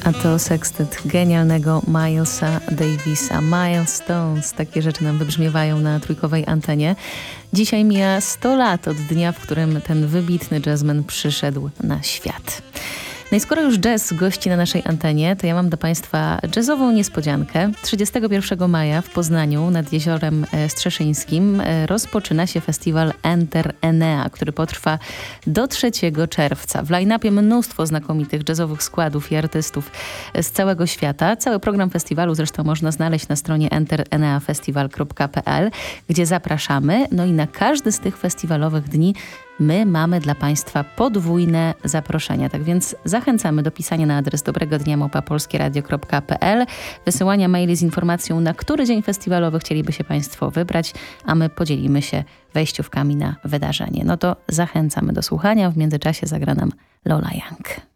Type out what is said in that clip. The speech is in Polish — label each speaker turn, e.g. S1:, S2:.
S1: A to sekstet genialnego Milesa Davisa. Milestones, takie rzeczy nam wybrzmiewają na trójkowej antenie. Dzisiaj mija 100 lat od dnia, w którym ten wybitny jazzman przyszedł na świat. No i skoro już jazz gości na naszej antenie, to ja mam do Państwa jazzową niespodziankę. 31 maja w Poznaniu nad Jeziorem Strzeszyńskim rozpoczyna się festiwal Enter Enea, który potrwa do 3 czerwca. W line-upie mnóstwo znakomitych jazzowych składów i artystów z całego świata. Cały program festiwalu zresztą można znaleźć na stronie entereneafestival.pl, gdzie zapraszamy. No i na każdy z tych festiwalowych dni my mamy dla Państwa podwójne zaproszenia. Tak więc zachęcamy do pisania na adres dobregodnia@polskieradio.pl, wysyłania maili z informacją, na który dzień festiwalowy chcieliby się Państwo wybrać, a my podzielimy się wejściówkami na wydarzenie. No to zachęcamy do słuchania. W międzyczasie zagra nam Lola Young.